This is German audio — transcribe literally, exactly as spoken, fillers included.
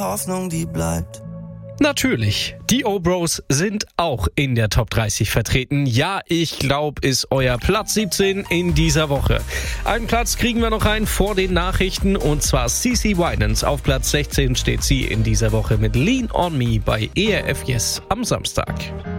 Hoffnung, die bleibt. Natürlich, die O-Bros sind auch in der Top dreißig vertreten. Ja, ich glaube, ist euer Platz siebzehn in dieser Woche. Einen Platz kriegen wir noch rein vor den Nachrichten und zwar CeCe Winans. Auf Platz sechzehn steht sie in dieser Woche mit Lean on Me bei E R F Yes am Samstag.